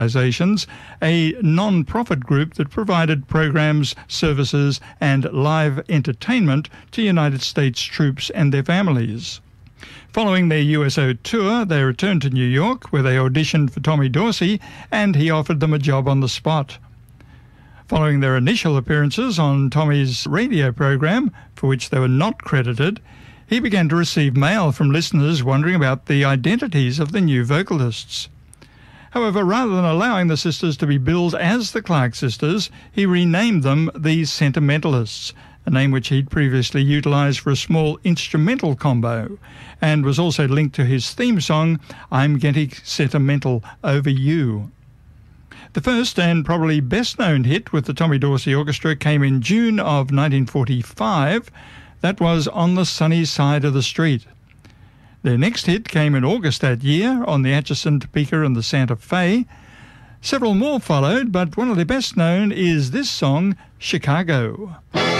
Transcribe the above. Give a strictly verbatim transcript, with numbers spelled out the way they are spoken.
Organizations, a non-profit group that provided programs, services and live entertainment to United States troops and their families. Following their U S O tour, they returned to New York, where they auditioned for Tommy Dorsey, and he offered them a job on the spot. Following their initial appearances on Tommy's radio program, for which they were not credited, he began to receive mail from listeners wondering about the identities of the new vocalists. However, rather than allowing the sisters to be billed as the Clark Sisters, he renamed them the Sentimentalists, a name which he'd previously utilised for a small instrumental combo, and was also linked to his theme song, I'm Getting Sentimental Over You. The first and probably best-known hit with the Tommy Dorsey Orchestra came in June of nineteen forty-five. That was On the Sunny Side of the Street. Their next hit came in August that year on the Atchison, Topeka and the Santa Fe. Several more followed, but one of their best known is this song, Chicago.